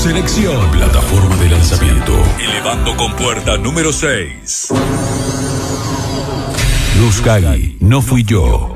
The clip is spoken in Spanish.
Selección. Plataforma de lanzamiento. Elevando con puerta número 6. Luz Gai, no fui yo.